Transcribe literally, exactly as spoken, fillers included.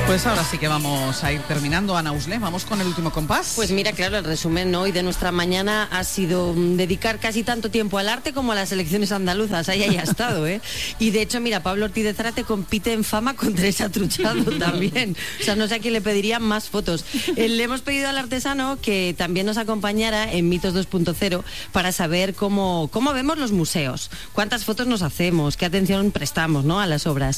Pues ahora sí que vamos a ir terminando, Ana Usle, vamos con el último compás. Pues mira, claro, el resumen hoy de nuestra mañana ha sido dedicar casi tanto tiempo al arte como a las elecciones andaluzas, ahí haya estado, ¿eh? Y de hecho, mira, Pablo Ortiz de Zárate compite en fama con Teresa Truchado también, o sea, no sé a quién le pediría más fotos. Eh, le hemos pedido al artesano que también nos acompañara en Mitos dos punto cero para saber cómo, cómo vemos los museos, cuántas fotos nos hacemos, qué atención prestamos, ¿no?, a las obras.